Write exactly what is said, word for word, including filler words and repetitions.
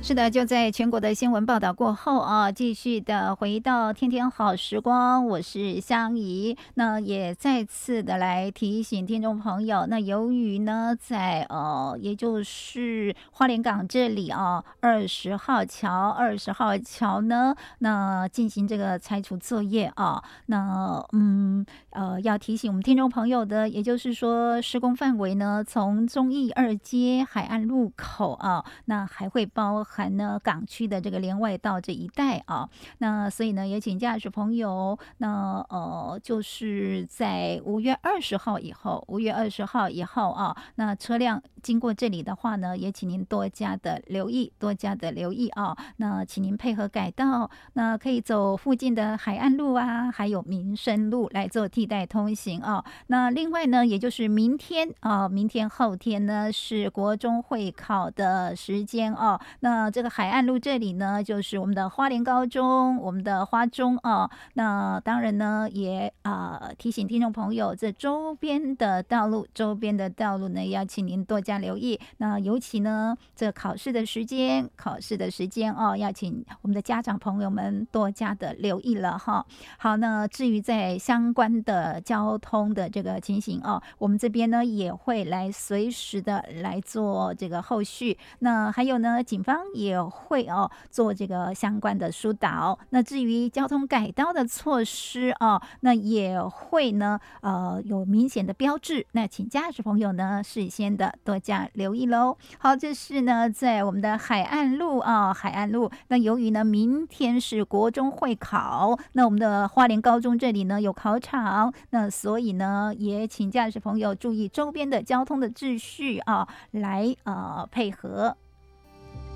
是的，就在全国的新闻报道过后啊，继续的回到天天好时光，我是香怡。那也再次的来提醒听众朋友，那由于呢，在呃，也就是花莲港这里啊，二十号桥、二十号桥呢，那进行这个拆除作业啊，那嗯呃，要提醒我们听众朋友的，也就是说，施工范围呢，从忠义二街海岸路口啊，那还会包含呢港区的这个连外道这一带啊，那所以呢也请驾驶朋友，那呃就是在五月二十号以后，五月二十号以后啊，那车辆经过这里的话呢，也请您多加的留意，多加的留意啊，那请您配合改道，那可以走附近的海岸路啊，还有民生路来做替代通行啊。那另外呢，也就是明天啊，明天后天呢是国中会考的时间哦。那这个海岸路这里呢，就是我们的花莲高中，我们的花中啊。那当然呢，也啊、呃、提醒听众朋友，这周边的道路，周边的道路呢，要请您多加留意。那尤其呢，这考试的时间，考试的时间哦，要请我们的家长朋友们多加的留意了哈。好，那至于在相关的交通的这个情形哦，我们这边呢也会来随时的来做这个后续。那还有呢，警方也会哦做这个相关的疏导。那至于交通改道的措施哦，那也会呢呃有明显的标志。那请驾驶朋友呢事先的多加留意喽。好，这是呢在我们的海岸路啊，海岸路。那由于呢明天是国中会考，那我们的花莲高中这里呢有考场，那所以呢也请驾驶朋友注意周边的交通的秩序啊，来呃配合